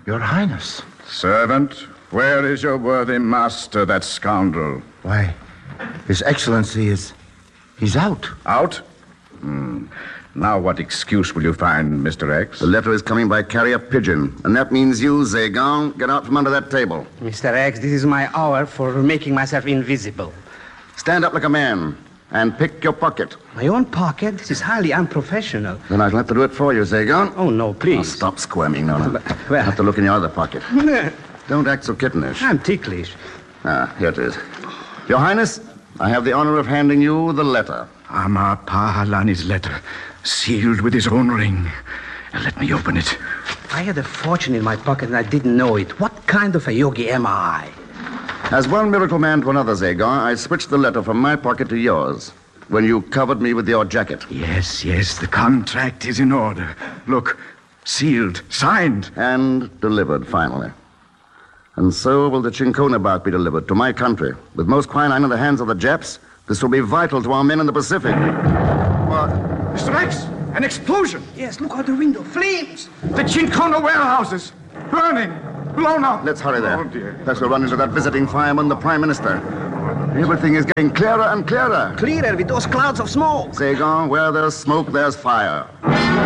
Your Highness. Servant, where is your worthy master, that scoundrel? Why, His Excellency is... He's out. Out? Now what excuse will you find, Mr. X? The letter is coming by carrier pigeon, and that means you, Zagon, get out from under that table. Mr. X, this is my hour for making myself invisible. Stand up like a man and pick your pocket. My own pocket? This is highly unprofessional. Then I'll have to do it for you, Zagon. Oh, no, Oh, please. stop squirming, no. Well- I have to look in your other pocket. Don't act so kittenish. I'm ticklish. Here it is. Your Highness, I have the honor of handing you the letter. Amar Pahalani's letter, sealed with his own ring. Let me open it. I had a fortune in my pocket and I didn't know it. What kind of a yogi am I? As one miracle man to another, Zagon, I switched the letter from my pocket to yours when you covered me with your jacket. Yes, the contract is in order. Look, sealed, signed. And delivered, finally. And so will the Chincona bark be delivered to my country. With most quinine in the hands of the Japs, this will be vital to our men in the Pacific. What? Mr. X, an explosion. Yes, look out the window. Flames! The Chincona warehouses, burning, blown up. Let's hurry there. Oh, dear. Lest we'll run into that visiting fireman, the Prime Minister. Everything is getting clearer and clearer. Clearer with those clouds of smoke. Zagon, where there's smoke, there's fire.